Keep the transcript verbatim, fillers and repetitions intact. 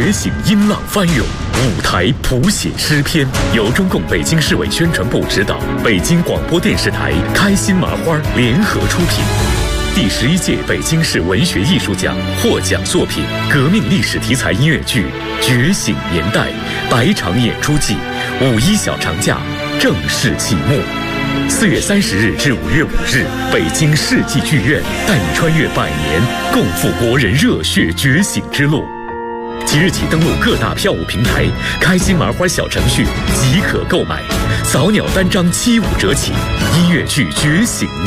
觉醒音浪翻涌，舞台谱写诗篇，由中共北京市委宣传部指导，北京广播电视台开心麻花联合出品。第十一届北京市文学艺术奖获奖作品革命历史题材音乐剧《觉醒年代》百场演出季五一小长假正式启幕。四月三十日至五月五日，北京世纪剧院带你穿越百年，共赴国人热血觉醒之路。即日起登录各大票务平台，开心麻花小程序即可购买，早鸟单张七五折起。音乐剧《觉醒》